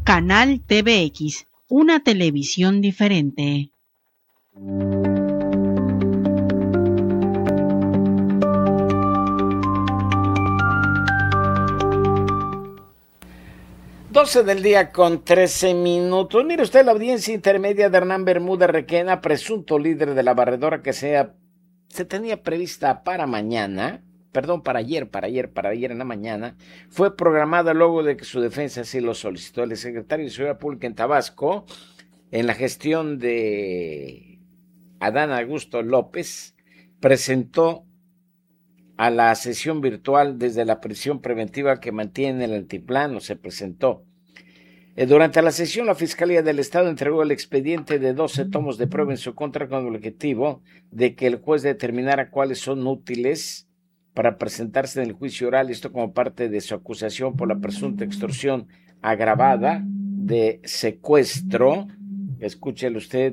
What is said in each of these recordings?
Canal TVX, una televisión diferente. Doce del día con 13 minutos. Mire usted, la audiencia intermedia de Hernán Bermúdez Requena, presunto líder de la barredora que se tenía prevista para mañana, para ayer en la mañana, fue programada luego de que su defensa así lo solicitó. El secretario de Seguridad Pública en Tabasco, en la gestión de Adán Augusto López, presentó a la sesión virtual desde la prisión preventiva que mantiene el altiplano. Se presentó. Durante la sesión, la Fiscalía del Estado entregó el expediente de 12 tomos de prueba en su contra con el objetivo de que el juez determinara cuáles son útiles para presentarse en el juicio oral, esto como parte de su acusación por la presunta extorsión agravada de secuestro, escúchelo usted,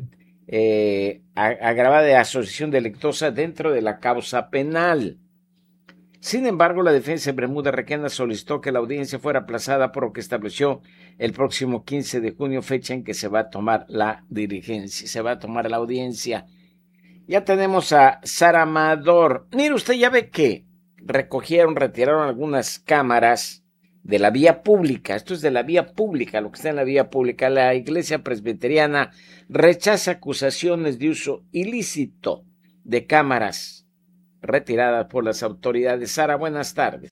agravada de asociación delictuosa dentro de la causa penal. Sin embargo, la defensa de Bermúdez Requena solicitó que la audiencia fuera aplazada, por lo que estableció el próximo 15 de junio, fecha en que se va a tomar la audiencia. Ya tenemos a Sara Amador. Mire usted, ya ve que retiraron algunas cámaras de la vía pública. Esto es de la vía pública, lo que está en la vía pública. La Iglesia Presbiteriana rechaza acusaciones de uso ilícito de cámaras retiradas por las autoridades. Sara, buenas tardes.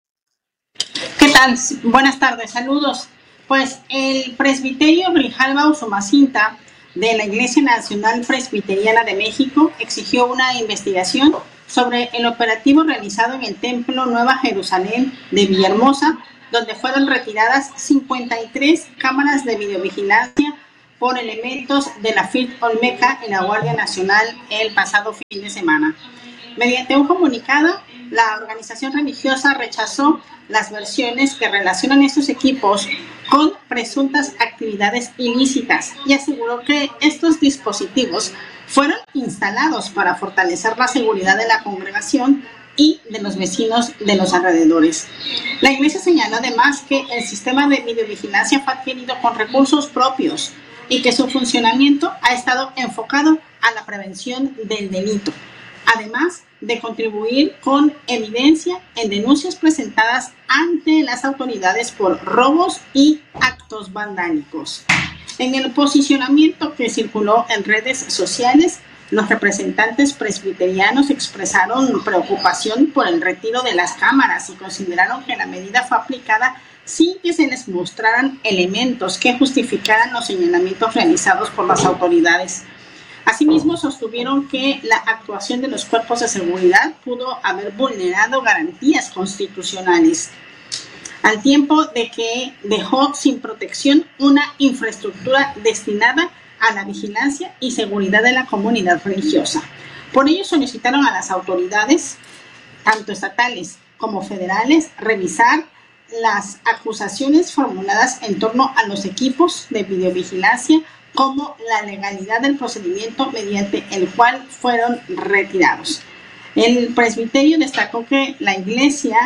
¿Qué tal? Buenas tardes, saludos. Pues el presbiterio Grijalva Usumacinta de la Iglesia Nacional Presbiteriana de México exigió una investigación sobre el operativo realizado en el Templo Nueva Jerusalén de Villahermosa, donde fueron retiradas 53 cámaras de videovigilancia por elementos de la FIT Olmeca en la Guardia Nacional el pasado fin de semana. Mediante un comunicado, la organización religiosa rechazó las versiones que relacionan estos equipos con presuntas actividades ilícitas y aseguró que estos dispositivos fueron instalados para fortalecer la seguridad de la congregación y de los vecinos de los alrededores. La iglesia señaló además que el sistema de videovigilancia fue adquirido con recursos propios y que su funcionamiento ha estado enfocado a la prevención del delito, además de contribuir con evidencia en denuncias presentadas ante las autoridades por robos y actos vandálicos. En el posicionamiento que circuló en redes sociales, los representantes presbiterianos expresaron preocupación por el retiro de las cámaras y consideraron que la medida fue aplicada sin que se les mostraran elementos que justificaran los señalamientos realizados por las autoridades. Asimismo, sostuvieron que la actuación de los cuerpos de seguridad pudo haber vulnerado garantías constitucionales, al tiempo de que dejó sin protección una infraestructura destinada a la vigilancia y seguridad de la comunidad religiosa. Por ello, solicitaron a las autoridades, tanto estatales como federales, revisar las acusaciones formuladas en torno a los equipos de videovigilancia, como la legalidad del procedimiento mediante el cual fueron retirados. El presbiterio destacó que la iglesia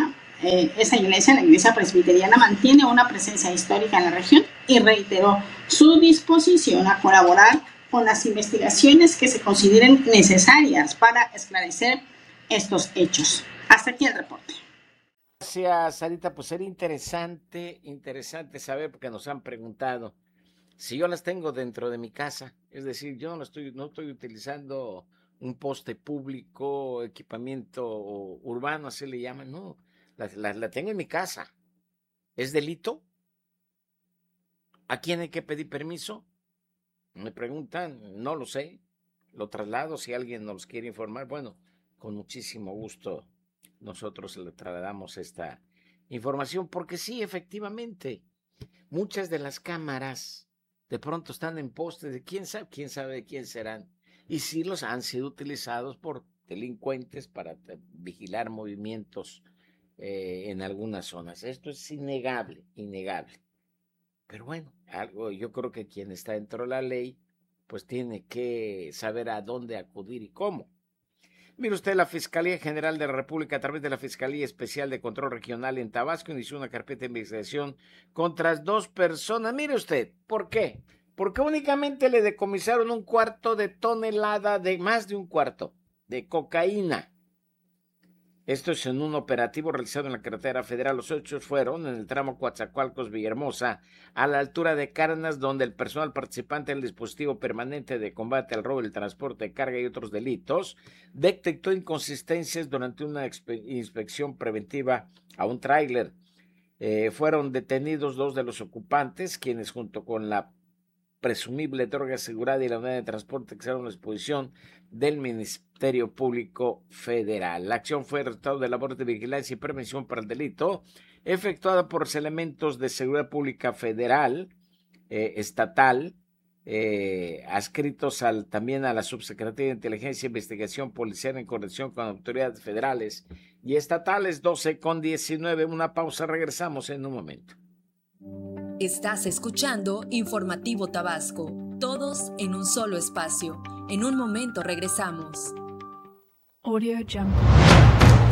presbiteriana mantiene una presencia histórica en la región y reiteró su disposición a colaborar con las investigaciones que se consideren necesarias para esclarecer estos hechos. Hasta aquí el reporte. Gracias, Sarita. Pues sería interesante saber, porque nos han preguntado si yo las tengo dentro de mi casa, es decir, yo no estoy utilizando un poste público, equipamiento urbano, así le llaman, no, la tengo en mi casa. ¿Es delito? ¿A quién hay que pedir permiso? Me preguntan, no lo sé, lo traslado, si alguien nos quiere informar, bueno, con muchísimo gusto nosotros le trasladamos esta información, porque sí, efectivamente, muchas de las cámaras de pronto están en postes de quién sabe de quién serán, y sí los han sido utilizados por delincuentes para vigilar movimientos en algunas zonas. Esto es innegable. Pero bueno, yo creo que quien está dentro de la ley, pues tiene que saber a dónde acudir y cómo. Mire usted, la Fiscalía General de la República, a través de la Fiscalía Especial de Control Regional en Tabasco, inició una carpeta de investigación contra 2 personas. Mire usted, ¿por qué? Porque únicamente le decomisaron 1/4 de tonelada, de más de 1/4 de cocaína. Esto es en un operativo realizado en la carretera federal. Los hechos fueron en el tramo Coatzacoalcos-Villahermosa, a la altura de Cárdenas, donde el personal participante del dispositivo permanente de combate al robo, el transporte de carga y otros delitos detectó inconsistencias durante una inspección preventiva a un tráiler. Fueron detenidos 2 de los ocupantes, quienes junto con la presumible droga asegurada y la unidad de transporte que será una exposición del Ministerio Público Federal. La acción fue el resultado de labores de vigilancia y prevención para el delito efectuada por los elementos de seguridad pública federal, estatal, adscritos también a la Subsecretaría de Inteligencia e Investigación Policial en coordinación con autoridades federales y estatales. 12:19, una pausa, regresamos en un momento. Estás escuchando Informativo Tabasco, todos en un solo espacio. En un momento regresamos. Audio Jungle.